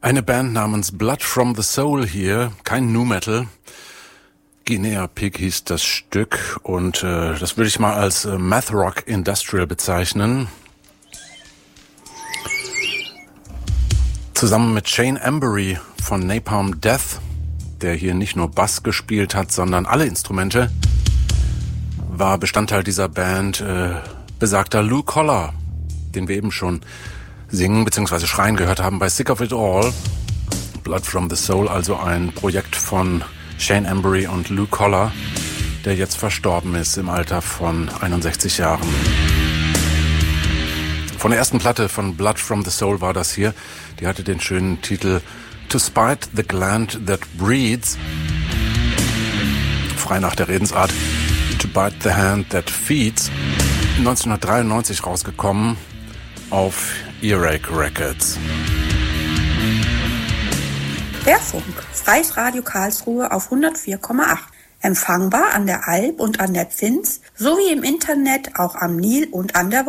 Eine Band namens Blood from the Soul hier, kein Nu Metal. Guinea Pig hieß das Stück und das würde ich mal als Math Rock Industrial bezeichnen. Zusammen mit Shane Embury von Napalm Death, der hier nicht nur Bass gespielt hat, sondern alle Instrumente, war Bestandteil dieser Band besagter Lou Collar, den wir eben schon singen bzw. schreien gehört haben bei Sick of It All. Blood from the Soul, also ein Projekt von Shane Embury und Lou Collar, der jetzt verstorben ist im Alter von 61 Jahren. Von der ersten Platte von Blood from the Soul war das hier. Die hatte den schönen Titel To Spite the Gland That Breeds. Frei nach der Redensart To Bite the Hand That Feeds. 1993 rausgekommen auf Earache Records. Querfunk, Freies Radio Karlsruhe auf 104,8. Empfangbar an der Alb und an der Pfinz sowie im Internet auch am Nil und an der